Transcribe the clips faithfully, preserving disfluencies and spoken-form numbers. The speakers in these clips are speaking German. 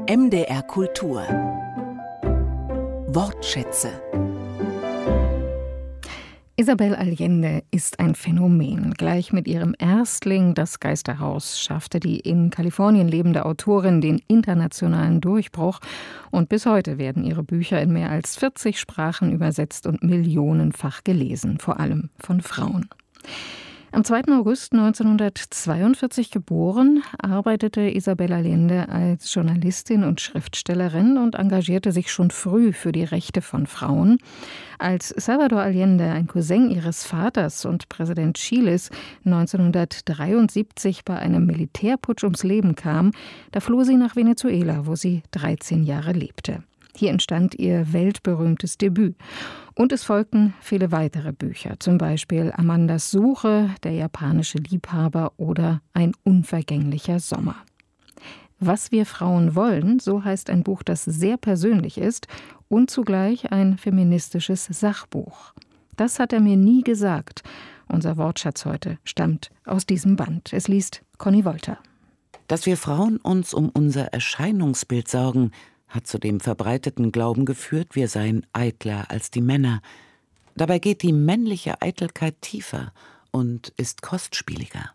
M D R Kultur Wortschätze. Isabel Allende ist ein Phänomen. Gleich mit ihrem Erstling Das Geisterhaus schaffte die in Kalifornien lebende Autorin den internationalen Durchbruch. Und bis heute werden ihre Bücher in mehr als vierzig Sprachen übersetzt und millionenfach gelesen, vor allem von Frauen. Am zweiten August neunzehnhundertzweiundvierzig geboren, arbeitete Isabel Allende als Journalistin und Schriftstellerin und engagierte sich schon früh für die Rechte von Frauen. Als Salvador Allende, ein Cousin ihres Vaters und Präsident Chiles, neunzehnhundertdreiundsiebzig bei einem Militärputsch ums Leben kam, da floh sie nach Venezuela, wo sie dreizehn Jahre lebte. Hier entstand ihr weltberühmtes Debüt. Und es folgten viele weitere Bücher, zum Beispiel Amandas Suche, Der japanische Liebhaber oder Ein unvergänglicher Sommer. Was wir Frauen wollen, so heißt ein Buch, das sehr persönlich ist und zugleich ein feministisches Sachbuch. Das hat er mir nie gesagt. Unser Wortschatz heute stammt aus diesem Band. Es liest Conny Wolter. Dass wir Frauen uns um unser Erscheinungsbild sorgen, hat zu dem verbreiteten Glauben geführt, wir seien eitler als die Männer. Dabei geht die männliche Eitelkeit tiefer und ist kostspieliger.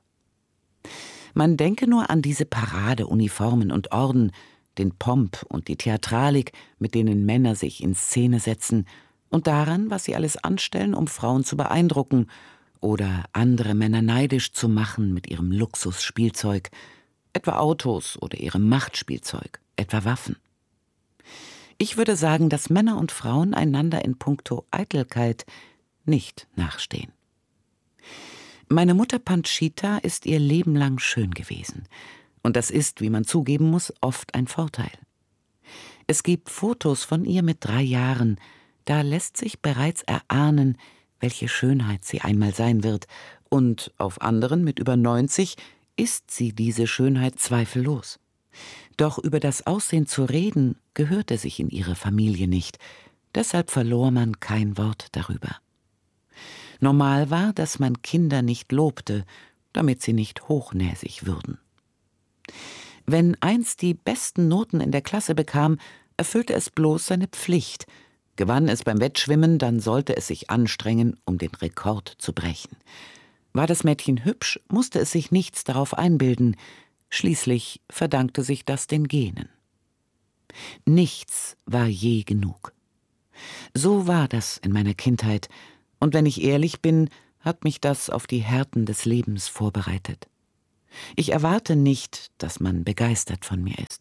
Man denke nur an diese Paradeuniformen und Orden, den Pomp und die Theatralik, mit denen Männer sich in Szene setzen, und daran, was sie alles anstellen, um Frauen zu beeindrucken oder andere Männer neidisch zu machen mit ihrem Luxusspielzeug, etwa Autos oder ihrem Machtspielzeug, etwa Waffen. Ich würde sagen, dass Männer und Frauen einander in puncto Eitelkeit nicht nachstehen. Meine Mutter Panchita ist ihr Leben lang schön gewesen. Und das ist, wie man zugeben muss, oft ein Vorteil. Es gibt Fotos von ihr mit drei Jahren. Da lässt sich bereits erahnen, welche Schönheit sie einmal sein wird. Und auf anderen mit über neunzig ist sie diese Schönheit zweifellos. Doch über das Aussehen zu reden, gehörte sich in ihre Familie nicht. Deshalb verlor man kein Wort darüber. Normal war, dass man Kinder nicht lobte, damit sie nicht hochnäsig würden. Wenn eins die besten Noten in der Klasse bekam, erfüllte es bloß seine Pflicht. Gewann es beim Wettschwimmen, dann sollte es sich anstrengen, um den Rekord zu brechen. War das Mädchen hübsch, musste es sich nichts darauf einbilden. Schließlich verdankte sich das den Genen. Nichts war je genug. So war das in meiner Kindheit, und wenn ich ehrlich bin, hat mich das auf die Härten des Lebens vorbereitet. Ich erwarte nicht, dass man begeistert von mir ist.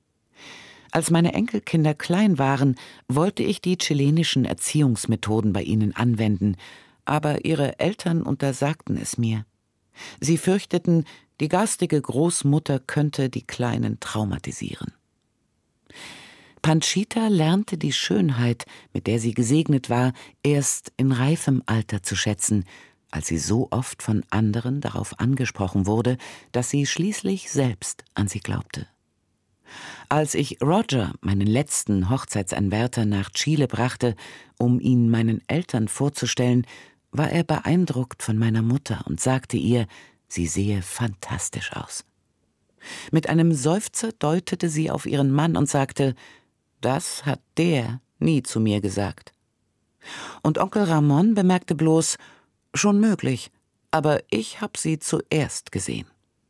Als meine Enkelkinder klein waren, wollte ich die chilenischen Erziehungsmethoden bei ihnen anwenden, aber ihre Eltern untersagten es mir. Sie fürchteten, die garstige Großmutter könnte die Kleinen traumatisieren. Panchita lernte die Schönheit, mit der sie gesegnet war, erst in reifem Alter zu schätzen, als sie so oft von anderen darauf angesprochen wurde, dass sie schließlich selbst an sie glaubte. Als ich Roger, meinen letzten Hochzeitsanwärter, nach Chile brachte, um ihn meinen Eltern vorzustellen, war er beeindruckt von meiner Mutter und sagte ihr, sie sehe fantastisch aus. Mit einem Seufzer deutete sie auf ihren Mann und sagte, das hat der nie zu mir gesagt. Und Onkel Ramon bemerkte bloß, schon möglich, aber ich hab sie zuerst gesehen.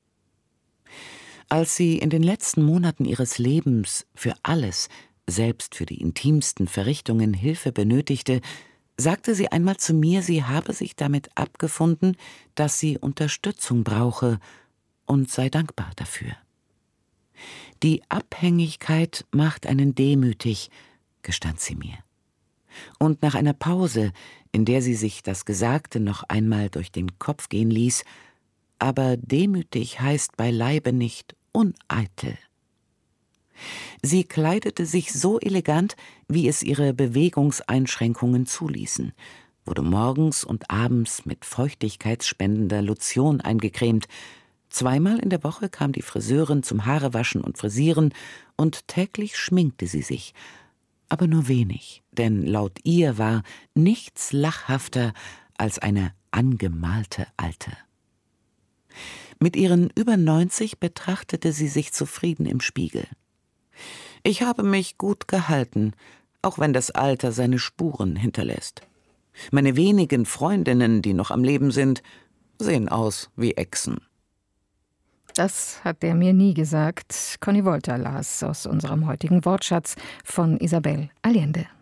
Als sie in den letzten Monaten ihres Lebens für alles, selbst für die intimsten Verrichtungen, Hilfe benötigte, sagte sie einmal zu mir, sie habe sich damit abgefunden, dass sie Unterstützung brauche und sei dankbar dafür. Die Abhängigkeit macht einen demütig, gestand sie mir. Und nach einer Pause, in der sie sich das Gesagte noch einmal durch den Kopf gehen ließ, aber demütig heißt beileibe nicht uneitel. Sie kleidete sich so elegant, wie es ihre Bewegungseinschränkungen zuließen, wurde morgens und abends mit feuchtigkeitsspendender Lotion eingecremt. Zweimal in der Woche kam die Friseurin zum Haarewaschen und Frisieren und täglich schminkte sie sich. Aber nur wenig, denn laut ihr war nichts lachhafter als eine angemalte Alte. Mit ihren über neunzig betrachtete sie sich zufrieden im Spiegel. Ich habe mich gut gehalten, auch wenn das Alter seine Spuren hinterlässt. Meine wenigen Freundinnen, die noch am Leben sind, sehen aus wie Echsen. Das hat der mir nie gesagt. Conny Wolter las aus unserem heutigen Wortschatz von Isabel Allende.